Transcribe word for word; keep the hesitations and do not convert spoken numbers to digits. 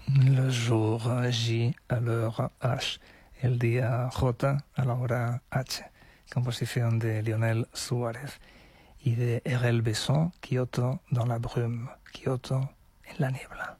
Le jour J a l'heure H, el día J a la hora H, composición de Lionel Suárez y de Erel Besson, Kyoto dans la brume, Kyoto en la niebla.